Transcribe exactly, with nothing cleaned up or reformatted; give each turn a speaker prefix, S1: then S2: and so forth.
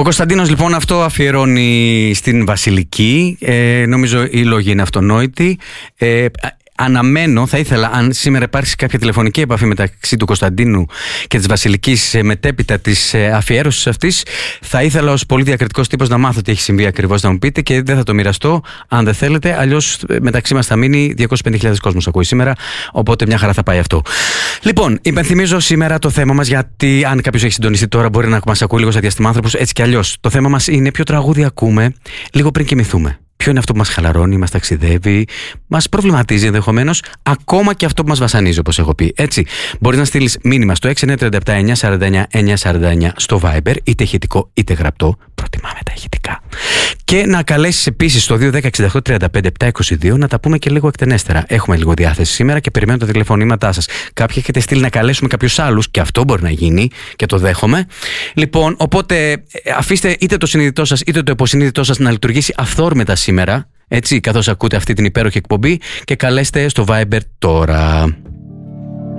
S1: Ο Κωνσταντίνος λοιπόν αυτό αφιερώνει στην Βασιλική. Ε, νομίζω οι λόγοι είναι αυτονόητοι. Ε, Αναμένω, θα ήθελα, αν σήμερα υπάρξει κάποια τηλεφωνική επαφή μεταξύ του Κωνσταντίνου και της Βασιλικής μετέπειτα της αφιέρωσης αυτής, θα ήθελα ως πολύ διακριτικός τύπος να μάθω τι έχει συμβεί ακριβώς, να μου πείτε, και δεν θα το μοιραστώ αν δεν θέλετε. Αλλιώς μεταξύ μας θα μείνει. διακόσιες πενήντα χιλιάδες κόσμος ακούει σήμερα, οπότε μια χαρά θα πάει αυτό. Λοιπόν, υπενθυμίζω σήμερα το θέμα μας, γιατί αν κάποιος έχει συντονιστεί τώρα, μπορεί να μας ακούει λίγο σαν διαστημάνθρωπος, έτσι κι αλλιώς. Το θέμα μας είναι ποιο τραγούδι ακούμε λίγο πριν κοιμηθούμε. Ποιο είναι αυτό που μας χαλαρώνει, μας ταξιδεύει, μας προβληματίζει ενδεχομένως, ακόμα και αυτό που μας βασανίζει, όπως έχω πει. Έτσι, μπορείς να στείλεις μήνυμα στο έξι εννιά τρία επτά εννιά σαράντα εννιά εννιά σαράντα εννιά στο Viber, είτε ηχητικό είτε γραπτό. Προτιμάμε τα ηχητικά. Και να καλέσεις επίσης στο δύο ένα μηδέν εξήντα οκτώ τριάντα πέντε επτακόσια είκοσι δύο να τα πούμε και λίγο εκτενέστερα. Έχουμε λίγο διάθεση σήμερα και περιμένω τα τηλεφωνήματά σας. Κάποιοι έχετε στείλει να καλέσουμε κάποιους άλλους, και αυτό μπορεί να γίνει και το δέχομαι. Λοιπόν, οπότε αφήστε είτε το συνειδητό σας είτε το υποσυνείδητό σας να λειτουργήσει αυθόρμητα σήμερα, έτσι, καθώς ακούτε αυτή την υπέροχη εκπομπή, και καλέστε στο Viber τώρα.